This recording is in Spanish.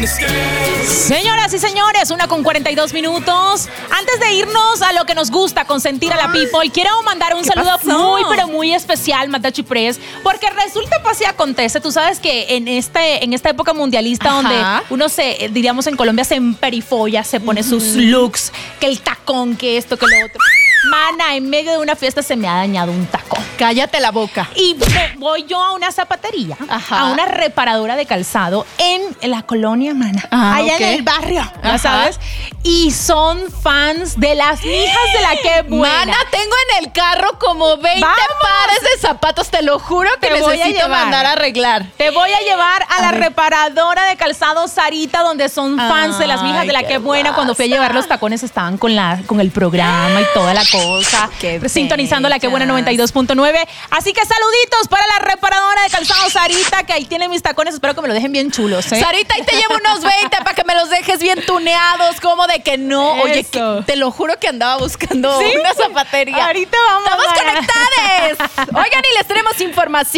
Señoras y señores, 1:42. Antes de irnos a lo que nos gusta, consentir a la people, quiero mandar un saludo muy, pero muy especial, Matachi Press, porque resulta, pasa y acontece. Tú sabes que en esta época mundialista, donde uno diríamos en Colombia, se emperifolla, se pone sus looks, que el tacón, que esto, que lo otro. Mana, en medio de una fiesta se me ha dañado un tacón. Cállate la boca. Y voy yo a una zapatería, a una reparadora de calzado en la colonia, mana. Allá en el barrio, ¿ya sabes? Y son fans de las mijas de la que buena. Mana, tengo en el carro como 20 pares de zapatos. Te lo juro que necesito mandar a arreglar. Te voy a llevar a la reparadora de calzado Sarita, donde son fans de las mijas de la que buena. Cuando fui a llevar los tacones estaban con el programa y toda la cosa, sintonizando la que buena 92.9. Así que saluditos para la reparadora de calzado Sarita, que ahí tiene mis tacones. Espero que me lo dejen bien chulos, Sarita, ahí te llevo unos 20 para que me los dejes bien tuneados. ¿Cómo de que no? Eso. Oye, te lo juro que andaba buscando una zapatería. Ahorita vamos. ¡Estamos conectadas! Oigan, y les tenemos información.